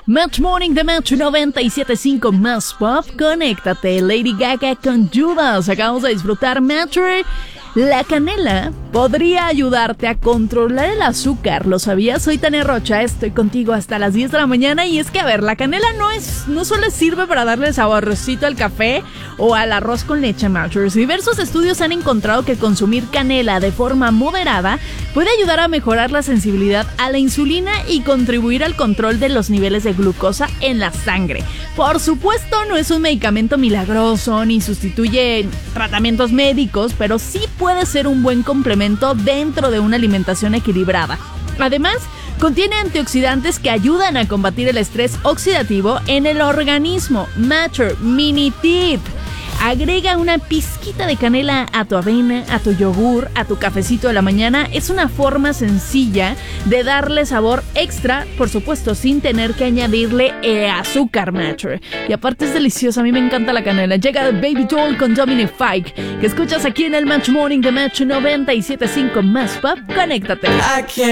Match Morning de Match 97.5 más pop. Conéctate, Lady Gaga con Judas. Acabamos de disfrutar Matter. La canela podría ayudarte a controlar el azúcar, ¿lo sabías? Soy Tania Rocha, estoy contigo hasta las 10 de la mañana y es que, a ver, la canela no solo sirve para darle saborcito al café o al arroz con leche, Matchers. Diversos estudios han encontrado que consumir canela de forma moderada puede ayudar a mejorar la sensibilidad a la insulina y contribuir al control de los niveles de glucosa en la sangre. Por supuesto, no es un medicamento milagroso ni sustituye tratamientos médicos, pero sí puede ser un buen complemento dentro de una alimentación equilibrada. Además, contiene antioxidantes que ayudan a combatir el estrés oxidativo en el organismo. Matter Mini Tip: agrega una pizquita de canela a tu avena, a tu yogur, a tu cafecito de la mañana. Es una forma sencilla de darle sabor extra, por supuesto, sin tener que añadirle azúcar, Matter. Y aparte es deliciosa, a mí me encanta la canela. Llega Baby Doll con Dominic Fike, que escuchas aquí en el Match Morning de Match 97.5 más pop. Conéctate.